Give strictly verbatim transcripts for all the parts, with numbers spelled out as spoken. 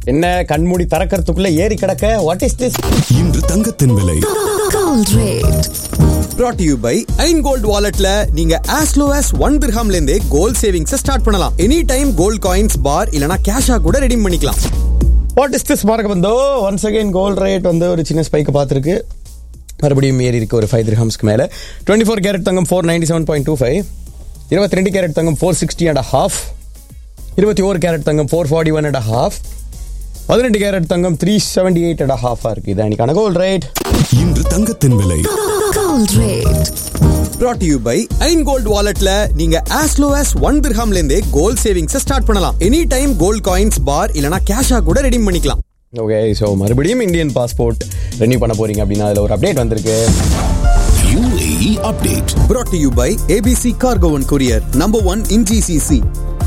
என்ன கண்மூடி திறக்கிறதுக்குள்ள ஏறி கிடக்க. What is this? இன்று தங்கத்தின் விலை Gold rate brought to you by Jan gold வாலெட்ல நீங்க as low as one dirhamல இருந்தே கோல்ட் சேவிங்ஸ் ஸ்டார்ட் பண்ணலாம். எனி டைம் கோல்ட் காயின்ஸ் பார் இல்லனா கேஷா கூட ரெடீம் பண்ணிக்கலாம். வாட் இஸ் திஸ் மார்க்க வந்தோ ஒன்ஸ் அகைன் கோல்ட் ரேட் வந்து ஒரு சின்ன ஸ்பைக் பார்த்துருக்கு. மறுபடியும் ஏறி இருக்கு ஒரு ஃபைவ் திர்ஹம்ஸ்க்கு மேல. டுவெண்ட்டி ஃபோர் கேரட் தங்கம் four ninety seven point two five, இருபத்தி ரெண்டு carrot Thangam four sixty and half, இருபத்தி ஒரு carrot Thangam four forty one and half, பதினெட்டு carrot Thangam three seventy eight and ஹாஃபா இருக்கு. இதான் இன்னைக்கான கோல்ட் ரேட். இன்று தங்கத்தின் விலை Gold rate brought to you by Jan gold வாலெட்ல நீங்க as low as one dirhamல இருந்தே கோல்ட் சேவிங்ஸ் ஸ்டார்ட் பண்ணலாம். எனி டைம் கோல்ட் காயின்ஸ் பார் இல்லனா கேஷா கூட ரெடீம் பண்ணிக்கலாம். ஓகே, ஸோ மறுபடியும் இந்தியன் பாஸ்போர்ட் ரெனியூ பண்ண போறீங்க அப்படின்னா அதில் ஒரு அப்டேட் வந்திருக்கு. U A E update brought to you by A B C Cargo and Courier, number one in G C C.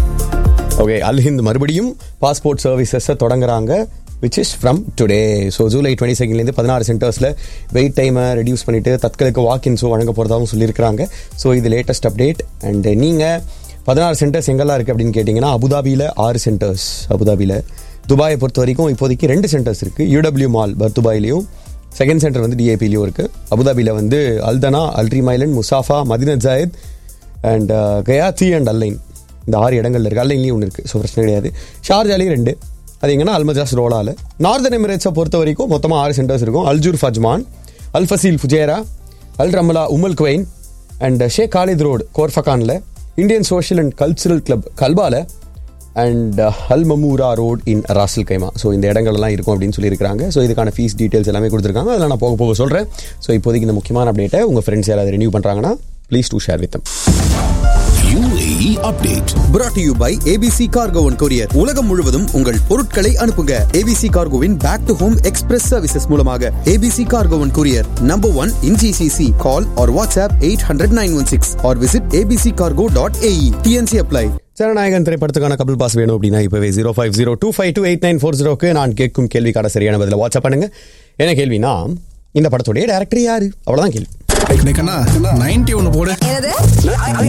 Okay, Alhind மறுபடியும் பாஸ்போர்ட் சர்வீசஸை தொடங்குறாங்க, which is from today. So July twenty செகண்ட்லேருந்து பதினாறு சென்டர்ஸில் wait டைமை reduce பண்ணிவிட்டு தற்களுக்கு வாக்கின்ஸோ வழங்க போகிறதாகவும் சொல்லியிருக்கிறாங்க. So இது latest update. And நீங்கள் பதினாறு சென்டர்ஸ் எங்கெல்லாம் இருக்குது அப்படின்னு கேட்டிங்கன்னா, அபுதாபியில் ஆறு சென்டர்ஸ், அபுதாபியில். துபாயை பொறுத்த வரைக்கும் இப்போதைக்கு ரெண்டு சென்டர்ஸ் இருக்குது. யூடபிள்யூ மால் பர்துபாயிலையும், செகண்ட் சென்டர் வந்து டிஏபிலையும் இருக்குது. அபுதாபியில் வந்து அல்தனா, அல்ட்ரி மைலண்ட், முசாஃபா, மதினத் ஜாயத் அண்ட் கயாத்தி அண்ட் அல்லைன், இந்த ஆறு இடங்கள்ல இருக்குது. அல்லைன்லேயும் ஒன்று இருக்குது, ஸோ பிரச்சனை கிடையாது. ஷார்ஜாலையும் ரெண்டு, அது எங்கன்னா அல்மஜாஸ் ரோலால. நார்தன் எமிரேட்ஸை பொறுத்த வரைக்கும் மொத்தமாக ஆறு சென்டர்ஸ் இருக்கும். அல்ஜூர் ஃபஜ்மான், அல் Fazil Fujairah, Al ரமலா உமல் குவைன் and shake Khalid road கோர்ஃபகானில், Indian social and cultural club கல்பால and Al மமூரா road in ராசல் keema. So இந்த இடங்கள்லாம் இருக்கும் அப்படின்னு சொல்லியிருக்காங்க. ஸோ இதுக்கான ஃபீஸ் டீட்டெயில்ஸ் எல்லாமே கொடுத்துருக்காங்க, அதெல்லாம் நான் போக போக சொல்கிறேன். ஸோ இப்போதைக்கு இந்த முக்கியமான அப்டேட்டை உங்கள் ஃப்ரெண்ட்ஸ் யாராவது ரெனியூ பண்ணுறாங்கன்னா please do share with them. U A E update brought to you by A B C Cargo and Courier. உலகம் முழுவதும் உங்கள் பொருட்களை அனுப்புங்க. A B C Cargoவின் back to home express services மூலமாக. A B C Cargo and Courier, number one in G C C. Call or WhatsApp eight hundred nine one six or visit a b c cargo dot a e. T N C apply. Jananayagan திரைப்படத்துக்கான Kapil pass வேணும் அப்படின்னா இப்போவே zero five zero two five two eight nine four ஜீரோக்கு நான் கேட்கும் கேள்விக்கான சரியான பதில WhatsApp பண்ணுங்க. என்ன கேள்வினா, இந்த படத்துடைய டைரக்டர் யாரு? அவ்வளவுதான் கேள்வி. நைன்டி ஒன்னு போடு. என்னது